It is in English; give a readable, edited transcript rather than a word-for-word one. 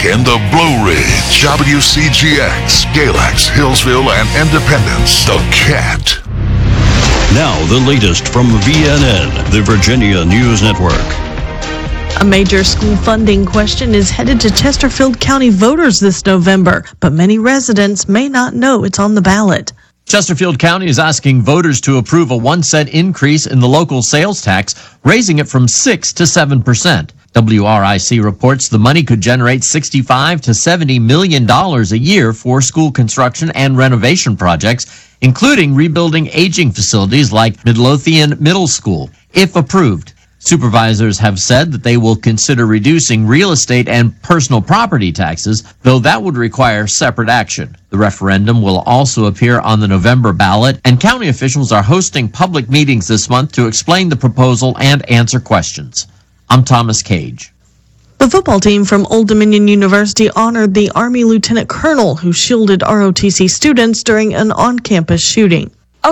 in the Blue Ridge, WCGX, Galax, Hillsville, and Independence, The Cat. Now, the latest from VNN, the Virginia News Network. A major school funding question is headed to Chesterfield County voters this November, but many residents may not know it's on the ballot. Chesterfield County is asking voters to approve a 1-cent increase in the local sales tax, raising it from 6 to 7%. WRIC reports the money could generate $65 to $70 million a year for school construction and renovation projects, including rebuilding aging facilities like Midlothian Middle School. If approved, supervisors have said that they will consider reducing real estate and personal property taxes, though that would require separate action. The referendum will also appear on the November ballot, and county officials are hosting public meetings this month to explain the proposal and answer questions. I'm Thomas Cage. The football team from Old Dominion University honored the Army Lieutenant Colonel who shielded ROTC students during an on-campus shooting.